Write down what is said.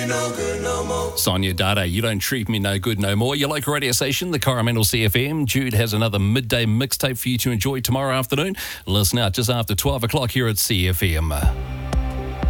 Sonia Dada, You Don't Treat Me No Good No More. Your local radio station, the Coromandel CFM. Jude has another midday mixtape for you to enjoy tomorrow afternoon. Listen out just after 12 o'clock here at CFM.